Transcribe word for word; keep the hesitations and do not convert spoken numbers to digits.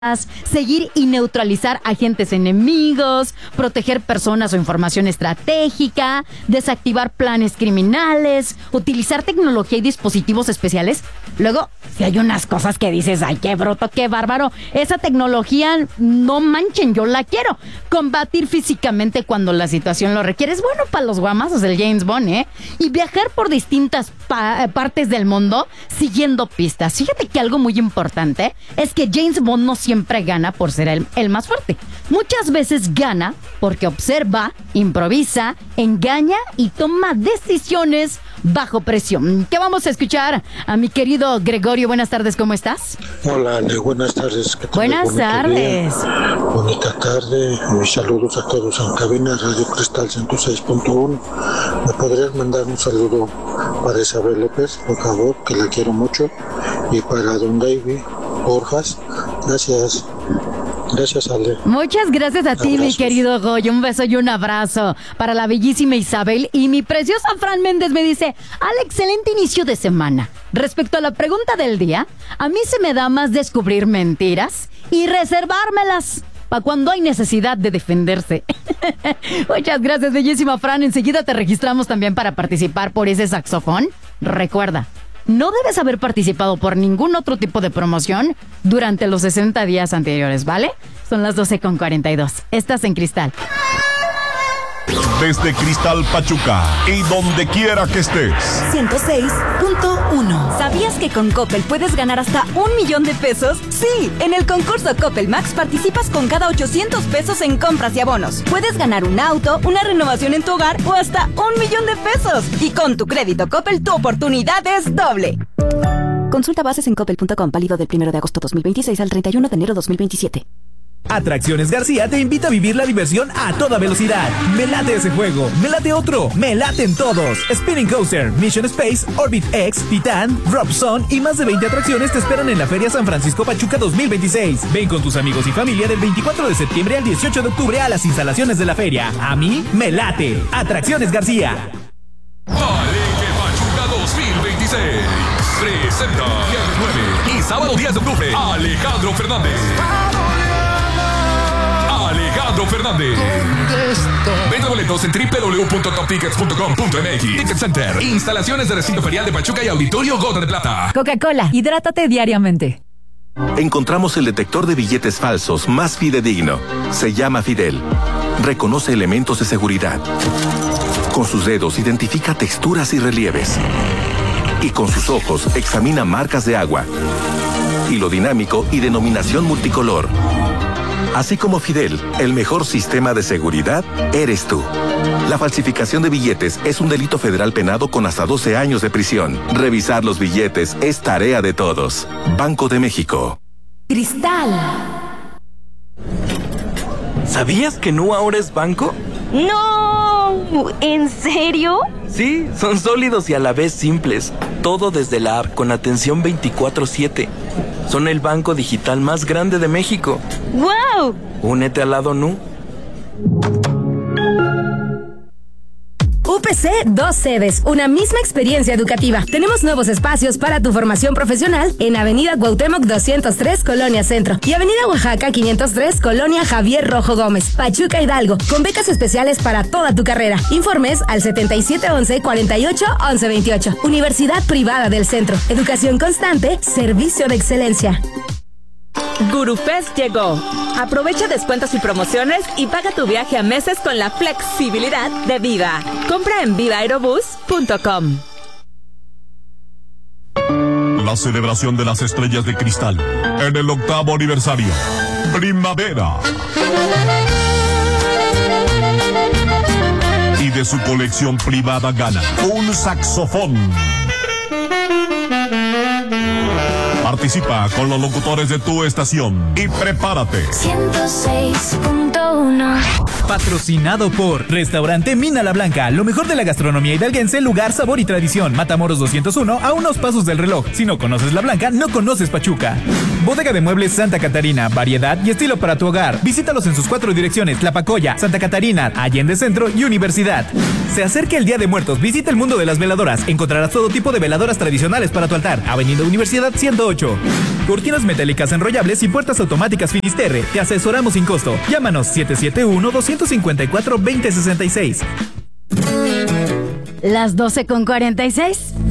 seguir y neutralizar agentes enemigos, proteger personas o información estratégica, desactivar planes criminales, utilizar tecnología y dispositivos especiales. Luego, si hay unas cosas que dices, ay, qué bruto, qué bárbaro, esa tecnología, no manchen, yo la quiero. Combatir físicamente cuando la situación lo requiere. Es bueno para los guamazos del James Bond, ¿eh? Y viajar por distintas pa- partes del mundo siguiendo pistas. Fíjate que algo muy importante es que James Bond no siempre gana por ser el, el más fuerte. Muchas veces gana porque observa, improvisa, engaña y toma decisiones bajo presión. ¿Qué vamos a escuchar? A mi querido Gregorio, buenas tardes, ¿cómo estás? Hola, Ale, buenas tardes. ¿Qué tal? Buenas tardes. Día. Bonita tarde. Mis saludos a todos en cabina, Radio Cristal ciento seis punto uno. ¿Me podrías mandar un saludo para Isabel López, por favor, que la quiero mucho? Y para don David Borjas. Gracias. Gracias, Ale. Muchas gracias a ti, mi querido Goyo. Un beso y un abrazo para la bellísima Isabel. Y mi preciosa Fran Méndez me dice, al excelente inicio de semana. Respecto a la pregunta del día, a mí se me da más descubrir mentiras y reservármelas para cuando hay necesidad de defenderse. Muchas gracias, bellísima Fran. Enseguida te registramos también para participar por ese saxofón. Recuerda, no debes haber participado por ningún otro tipo de promoción durante los sesenta días anteriores, ¿vale? Son las doce con cuarenta y dos. Estás en Cristal. Desde Cristal Pachuca y donde quiera que estés. ciento seis punto uno. ¿Sabías que con Coppel puedes ganar hasta un millón de pesos? Sí, en el concurso Coppel Max participas con cada ochocientos pesos en compras y abonos. Puedes ganar un auto, una renovación en tu hogar o hasta un millón de pesos. Y con tu crédito Coppel tu oportunidad es doble. Consulta bases en coppel punto com, válido del primero de agosto dos mil veintiséis al treinta y uno de enero dos mil veintisiete. Atracciones García te invita a vivir la diversión a toda velocidad. Me late ese juego, me late otro, me laten todos. Spinning Coaster, Mission Space, Orbit X, Titan, Drop Zone y más de veinte atracciones te esperan en la Feria San Francisco Pachuca dos mil veintiséis. Ven con tus amigos y familia del veinticuatro de septiembre al dieciocho de octubre a las instalaciones de la feria. A mí, me late. Atracciones García. Palenque Pachuca dos mil veintiséis. Presenta viernes nueve y sábado diez de octubre Alejandro Fernández. Alejandro Fernández. Vende boletos en doble u doble u doble u punto top tickets punto com punto m x. Ticket Center. Instalaciones de recinto ferial de Pachuca y Auditorio Gota de Plata. Coca-Cola, hidrátate diariamente. Encontramos el detector de billetes falsos más fidedigno. Se llama Fidel. Reconoce elementos de seguridad. Con sus dedos identifica texturas y relieves. Y con sus ojos examina marcas de agua. Hilo dinámico y denominación multicolor. Así como Fidel, el mejor sistema de seguridad eres tú. La falsificación de billetes es un delito federal penado con hasta doce años de prisión. Revisar los billetes es tarea de todos. Banco de México. Cristal. ¿Sabías que Nu ahora es banco? ¡No! ¿En serio? Sí, son sólidos y a la vez simples. Todo desde la app con atención veinticuatro siete. Son el banco digital más grande de México. ¡Wow! Únete al lado Nu. U P C, dos sedes, una misma experiencia educativa. Tenemos nuevos espacios para tu formación profesional en Avenida Cuauhtémoc doscientos tres, Colonia Centro, y Avenida Oaxaca quinientos tres, Colonia Javier Rojo Gómez, Pachuca Hidalgo, con becas especiales para toda tu carrera. Informes al setenta y siete once, cuarenta y ocho, once veintiocho. Universidad Privada del Centro. Educación constante, servicio de excelencia. GuruFest llegó. Aprovecha descuentos y promociones y paga tu viaje a meses con la flexibilidad de Viva. Compra en viva aerobús punto com. La celebración de las estrellas de cristal en el octavo aniversario. Primavera. Y de su colección privada gana un saxofón. Participa con los locutores de tu estación y prepárate. ciento seis punto uno. Patrocinado por Restaurante Mina La Blanca, lo mejor de la gastronomía hidalguense, lugar, sabor y tradición. Matamoros doscientos uno, a unos pasos del reloj. Si no conoces La Blanca, no conoces Pachuca. Bodega de Muebles Santa Catarina, variedad y estilo para tu hogar. Visítalos en sus cuatro direcciones: Tlapacoya, Santa Catarina, Allende Centro y Universidad. Se acerca el Día de Muertos, visita el mundo de las veladoras. Encontrarás todo tipo de veladoras tradicionales para tu altar. Avenida Universidad ciento ocho. Cortinas metálicas enrollables y puertas automáticas Finisterre. Te asesoramos sin costo. Llámanos siete siete uno, dos cinco cuatro, dos cero seis seis. Las doce con cuarenta y seis.